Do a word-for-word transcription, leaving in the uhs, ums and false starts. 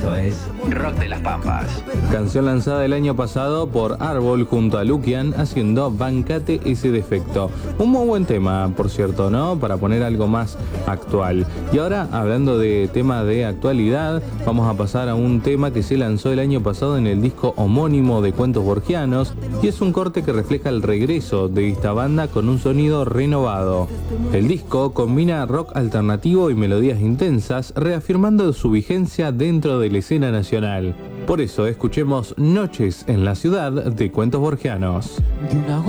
Esto es Rock de las Pampas. Canción lanzada el año pasado por Árbol junto a Lukian haciendo Bancate ese defecto. Un muy buen tema, por cierto, ¿no? Para poner algo más actual. Y ahora, hablando de tema de actualidad, vamos a pasar a un tema que se lanzó el año pasado en el disco homónimo de Cuentos Borgianos y es un corte que refleja el regreso de esta banda con un sonido renovado. El disco combina rock alternativo y melodías intensas, reafirmando su vigencia dentro de la escena nacional. Por eso escuchemos Noches en la Ciudad de Cuentos Borgianos. De una